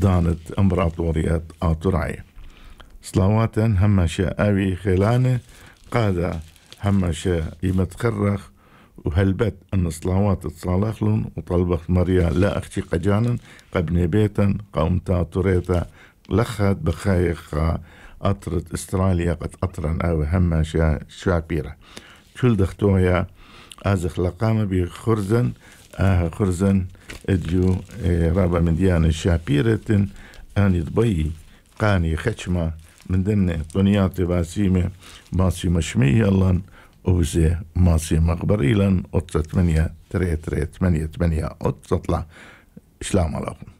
دانت امبراطورية آتورعي صلواتا همشا أوي خلانه قادة همشا يمتخرخ وهلبت أن صلوات تصالخلن وطلبت مريا لا أختي قجانا قبني بيتا قوم تاتوريتا لخت بخايخ أطرت استراليا قد أطرن أو همشا شابيرة كل دختويا أزخ لقامة بخرزن خرزن اديو رابا من ديانة شابيرة أن يضبي قاني خشمة من ضمن طنيات باسيمة ماسي مشمية لن وزي ماسي مغبريلا 8 3 8 8 تطلع شلام عليكم.